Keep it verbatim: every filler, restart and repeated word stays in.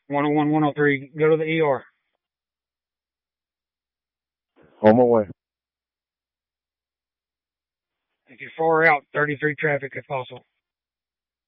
one oh one, one oh three. Go to the E R. On my way. If you're far out, thirty-three traffic if possible.